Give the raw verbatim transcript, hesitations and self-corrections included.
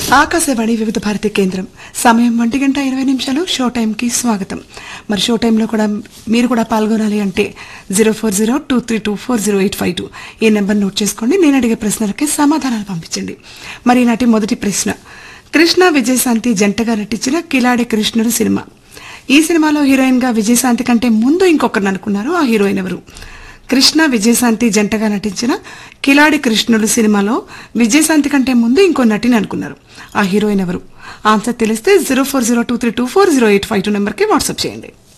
ఆకాశవాణి వివిధ భారతి కేంద్రం సమయం ఒంటి గంట ఇరవై నిమిషాలు షో టైం కి స్వాగతం. మరి షో టైంలో కూడా మీరు కూడా పాల్గొనాలి అంటే zero four zero two three two four zero eight five two ఈ నెంబర్ నోట్ చేసుకోండి. నేను అడిగే ప్రశ్నలకి సమాధానాలు పంపించండి. మరి ఈనాటి మొదటి ప్రశ్న, కృష్ణ విజయశాంతి జంటగా నటించిన కిలాడి కృష్ణుడు సినిమా. ఈ సినిమాలో హీరోయిన్ గా విజయశాంతి కంటే ముందు ఇంకొకరిని అనుకున్నారు. ఆ హీరోయిన్ ఎవరు? కృష్ణ విజయశాంతి జంటగా నటించిన కిలాడి కృష్ణుడు సినిమాలో విజయశాంతి కంటే ముందు ఇంకో నటిని అనుకున్నారు. ఆ హీరోయిన్ ఎవరు? ఆన్సర్ తెలిస్తే zero four zero two three two four zero eight five two నెంబర్కి వాట్సాప్ చేయండి.